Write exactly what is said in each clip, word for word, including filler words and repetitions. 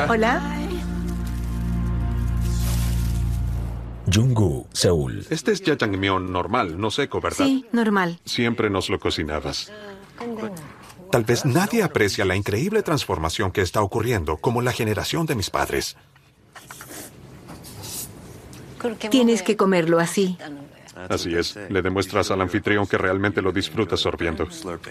Hola. Hola. Junggu, Seúl. Este es jajangmyeon normal, no seco, ¿verdad? Sí, normal. Siempre nos lo cocinabas. Tal vez nadie aprecia la increíble transformación que está ocurriendo, como la generación de mis padres. Tienes que comerlo así. Así es, le demuestras al anfitrión que realmente lo disfruta sorbiendo.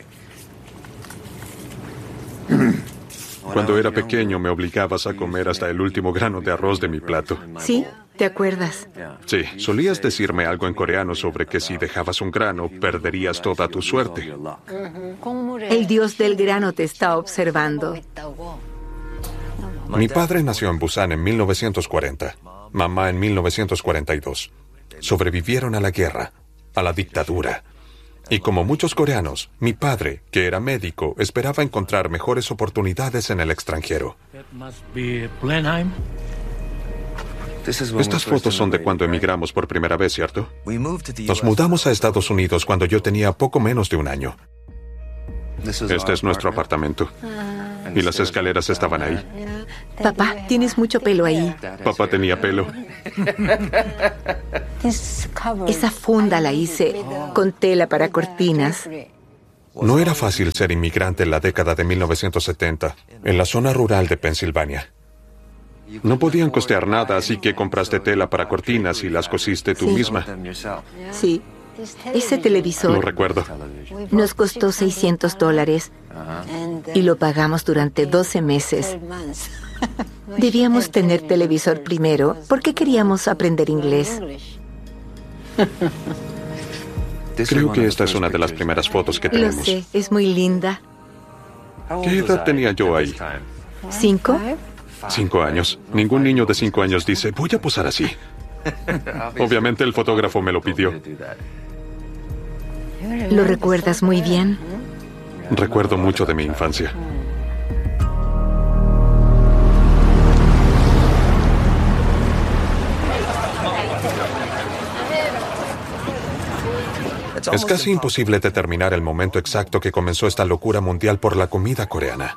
Cuando era pequeño me obligabas a comer hasta el último grano de arroz de mi plato. Sí, ¿te acuerdas? Sí, solías decirme algo en coreano sobre que si dejabas un grano, perderías toda tu suerte. El dios del grano te está observando. Mi padre nació en Busan en mil novecientos cuarenta, mamá en mil novecientos cuarenta y dos. Sobrevivieron a la guerra, a la dictadura. Y como muchos coreanos, mi padre, que era médico, esperaba encontrar mejores oportunidades en el extranjero. Estas fotos son de cuando emigramos por primera vez, ¿cierto? Nos mudamos a Estados Unidos cuando yo tenía poco menos de un año. Este es nuestro apartamento. Y las escaleras estaban ahí. Papá, tienes mucho pelo ahí. Papá tenía pelo. Esa funda la hice con tela para cortinas. No era fácil ser inmigrante en la década de mil novecientos setenta, en la zona rural de Pensilvania. No podían costear nada, así que compraste tela para cortinas y las cosiste tú Sí. misma. Sí. Ese Lo televisor recuerdo. nos costó seiscientos dólares y lo pagamos durante doce meses. Debíamos tener televisor primero porque queríamos aprender inglés. Creo que esta es una de las primeras fotos que Lo tenemos. sé, es muy linda. ¿Qué edad tenía yo ahí? ¿Cinco? Cinco años. Ningún niño de cinco años dice, voy a posar así. Obviamente el fotógrafo me lo pidió. ¿Lo recuerdas muy bien? Recuerdo mucho de mi infancia. Es casi imposible determinar el momento exacto que comenzó esta locura mundial por la comida coreana.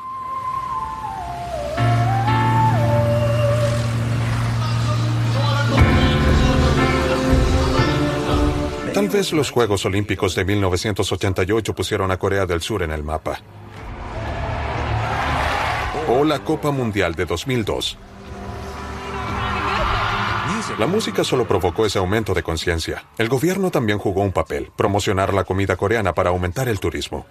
Tal vez los Juegos Olímpicos de mil novecientos ochenta y ocho pusieron a Corea del Sur en el mapa. O la Copa Mundial de dos mil dos. La música solo provocó ese aumento de conciencia. El gobierno también jugó un papel, promocionar la comida coreana para aumentar el turismo.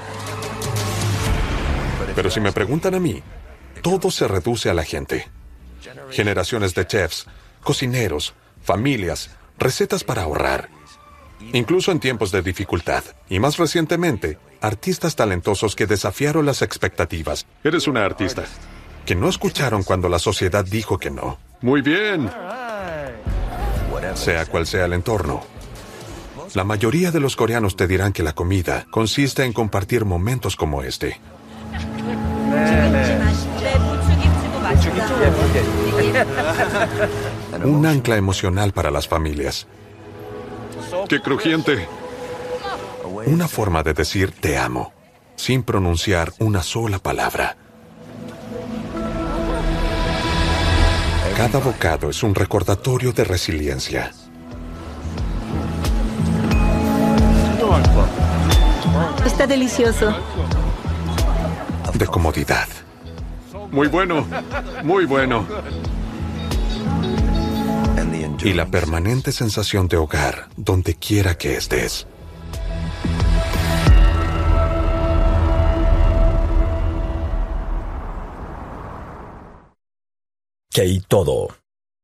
Pero si me preguntan a mí, todo se reduce a la gente. Generaciones de chefs, cocineros, familias, recetas para ahorrar. Incluso en tiempos de dificultad. Y más recientemente, artistas talentosos que desafiaron las expectativas. Eres una artista. Que no escucharon cuando la sociedad dijo que no. Muy bien. Sea cual sea el entorno. La mayoría de los coreanos te dirán que la comida consiste en compartir momentos como este. Un ancla emocional para las familias. ¡Qué crujiente! Una forma de decir te amo, sin pronunciar una sola palabra. Cada bocado es un recordatorio de resiliencia. Está delicioso. De comodidad. Muy bueno, muy bueno. Y la permanente sensación de hogar donde quiera que estés. K-Todo.